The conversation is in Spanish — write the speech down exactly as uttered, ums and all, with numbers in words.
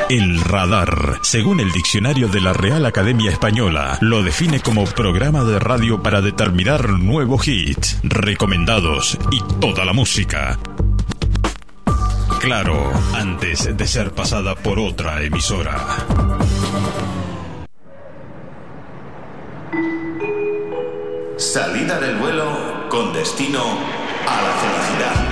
El Radar, según el diccionario de la Real Academia Española, lo define como programa de radio para determinar nuevos hits, recomendados y toda la música. Claro, antes de ser pasada por otra emisora. Salida del vuelo con destino a la felicidad.